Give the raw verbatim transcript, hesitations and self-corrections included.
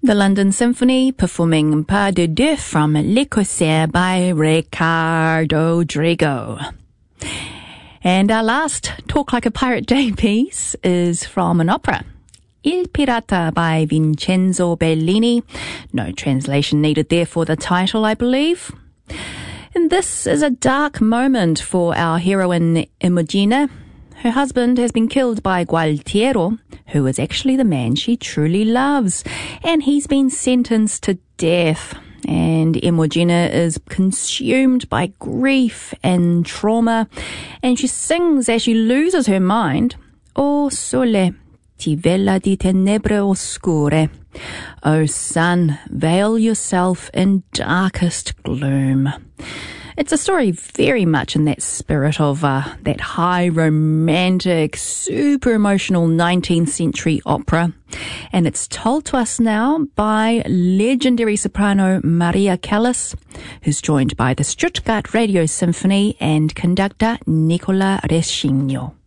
The London Symphony performing Pas de Deux from Le Corsaire by Ricardo Drigo. And our last Talk Like a Pirate Day piece is from an opera, Il Pirata by Vincenzo Bellini. No translation needed there for the title, I believe. And this is a dark moment for our heroine Imogen. Her husband has been killed by Gualtiero, who is actually the man she truly loves, and he's been sentenced to death. And Imogena is consumed by grief and trauma, and she sings as she loses her mind, O sole, ti vela di tenebre oscure. O sun, veil yourself in darkest gloom. It's a story very much in that spirit of uh, that high romantic, super emotional nineteenth century opera. And it's told to us now by legendary soprano Maria Callas, who's joined by the Stuttgart Radio Symphony and conductor Nicola Rescigno.